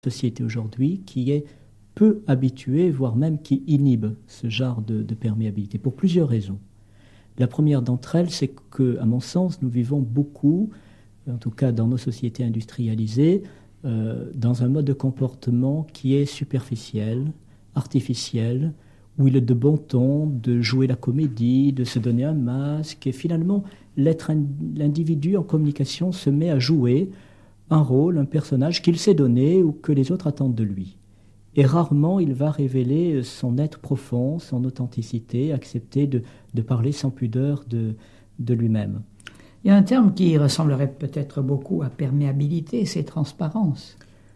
société aujourd'hui qui est peu habituée, voire même qui inhibe ce genre de perméabilité, pour plusieurs raisons. La première d'entre elles, c'est que, à mon sens, nous vivons beaucoup, en tout cas dans nos sociétés industrialisées, dans un mode de comportement qui est superficiel, artificiel, où il est de bon ton de jouer la comédie, de se donner un masque, et finalement, l'individu en communication se met à jouer un rôle, un personnage qu'il s'est donné ou que les autres attendent de lui. Et rarement il va révéler son être profond, son authenticité, accepter de parler sans pudeur de lui-même. Il y a un terme qui ressemblerait peut-être beaucoup à perméabilité, c'est transparence.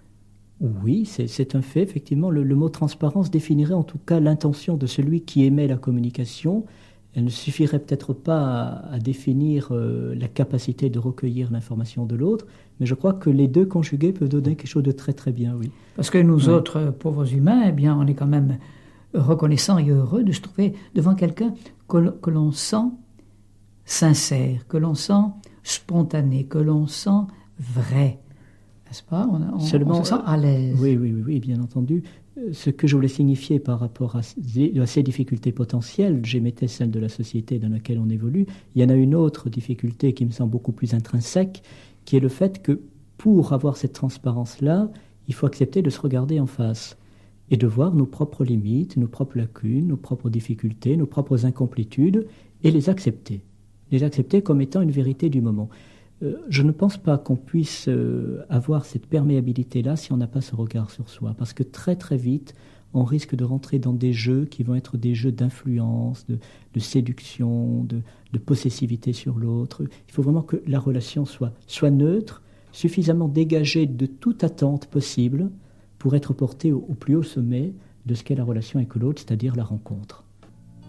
Oui, c'est un fait. Effectivement, le mot transparence définirait en tout cas l'intention de celui qui émet la communication. Elle ne suffirait peut-être pas à définir la capacité de recueillir l'information de l'autre, mais je crois que les deux conjugués peuvent donner quelque chose de très très bien, oui. Parce que nous autres pauvres humains, eh bien, on est quand même reconnaissants et heureux de se trouver devant quelqu'un que l'on sent sincère, que l'on sent spontané, que l'on sent vrai. N'est-ce pas? On se sent à l'aise. Oui, bien entendu. Ce que je voulais signifier par rapport à ces difficultés potentielles, j'émettais celle de la société dans laquelle on évolue. Il y en a une autre difficulté qui me semble beaucoup plus intrinsèque, qui est le fait que pour avoir cette transparence-là, il faut accepter de se regarder en face et de voir nos propres limites, nos propres lacunes, nos propres difficultés, nos propres incomplétudes et les accepter. Les accepter comme étant une vérité du moment. Je ne pense pas qu'on puisse avoir cette perméabilité-là si on n'a pas ce regard sur soi. Parce que très très vite, on risque de rentrer dans des jeux qui vont être des jeux d'influence, de séduction, de possessivité sur l'autre. Il faut vraiment que la relation soit neutre, suffisamment dégagée de toute attente possible pour être portée au plus haut sommet de ce qu'est la relation avec l'autre, c'est-à-dire la rencontre.